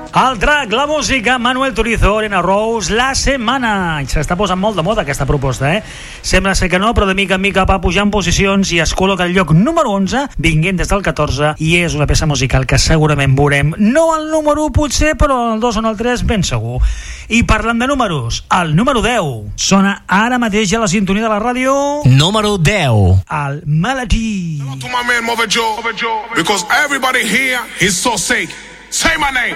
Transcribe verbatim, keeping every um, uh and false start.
El drac, la música, Manuel Turizo, Elena Rose, la setmana. S'està posant molt de moda aquesta proposta, eh? Sembla ser que no, però de mica en mica va pujant posicions i es col·loca al lloc número onze, vinguent des del catorze, i és una peça musical que segurament veurem, no el número u potser, però el dos o el tres ben segur. I parlant de números, el número deu sona ara mateix a la sintonia de la ràdio. Número deu. El Melody. To my man Mother Joe, because everybody here is so sick. Say my name.